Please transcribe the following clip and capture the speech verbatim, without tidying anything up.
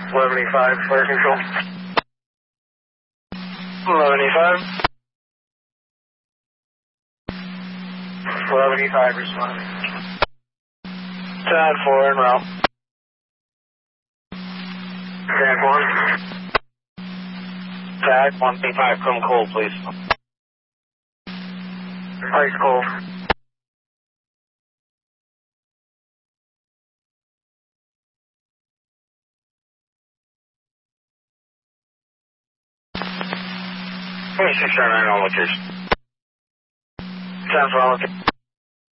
eleven eighty-five, fire control. eleven eighty-five. eleven eighty-five, responding. ten four en route. Tag one. Tag one eighty-five, come cold, please. Ice cold. twenty-six nine on location. ten four on location.